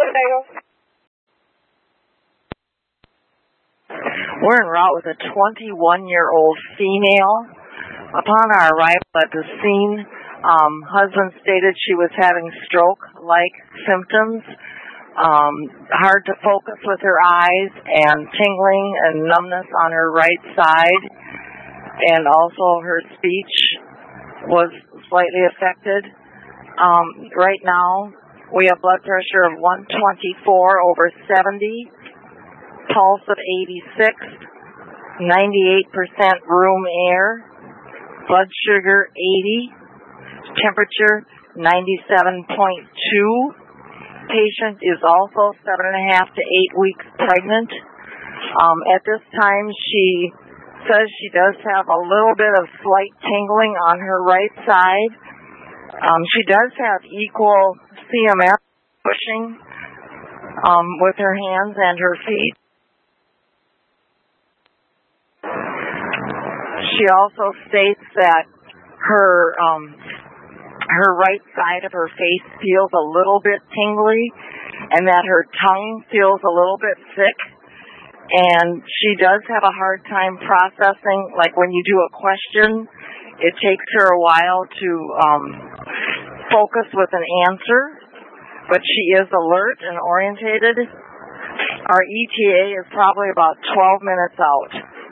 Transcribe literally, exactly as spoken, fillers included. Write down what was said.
We're en route with a twenty-one-year-old female. Upon our arrival at the scene, um, husband stated she was having stroke-like symptoms, um, hard to focus with her eyes, and tingling and numbness on her right side, and also her speech was slightly affected. Um, right now, we have blood pressure of one twenty-four over seventy, pulse of eighty-six, ninety-eight percent room air, blood sugar eighty, temperature ninety-seven point two. Patient is also seven and a half to eight weeks pregnant. Um, at this time, she says she does have a little bit of slight tingling on her right side. Um, she does have equal C M S pushing um, with her hands and her feet. She also states that her um, her right side of her face feels a little bit tingly, and that her tongue feels a little bit thick, and she does have a hard time processing. Like when you do a question, it takes her a while to um, focus with an answer, but she is alert and orientated. Our E T A is probably about twelve minutes out.